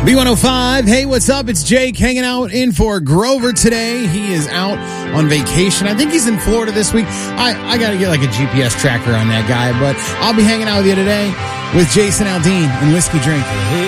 B105. Hey, what's up? It's Jake hanging out in for Grover today. He is out on vacation. I think he's in Florida this week. I got to get like a GPS tracker on that guy, but I'll be hanging out with you today with Jason Aldean and Whiskey Drink. Hey,